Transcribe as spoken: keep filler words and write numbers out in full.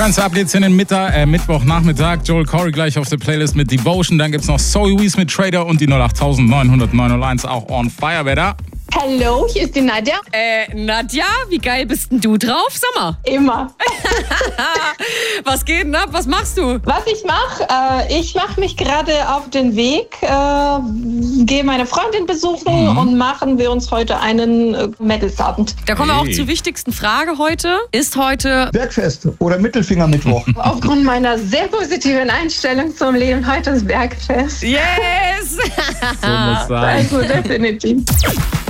Trans-Up jetzt in den Mittag, äh, Mittwochnachmittag. Joel Corey gleich auf der Playlist mit Devotion. Dann gibt's noch Zoe Wees mit Trader und die null acht neun null null neun null eins auch on fire. Wer da? Hallo, hier ist die Nadja. Äh, Nadja, wie geil bist denn du drauf? Sag mal. Immer. Was geht denn ab? Was machst du? Was ich mache? Äh, ich mache mich gerade auf den Weg, äh, gehe meine Freundin besuchen mhm. und machen wir uns heute einen äh, Mädelsabend. Da kommen wir Hey. auch zur wichtigsten Frage heute. Ist heute Bergfest oder Mittelfingermittwoch. Aufgrund meiner sehr positiven Einstellung zum Leben heute ist Bergfest. Yes! So muss sein. Also definitiv.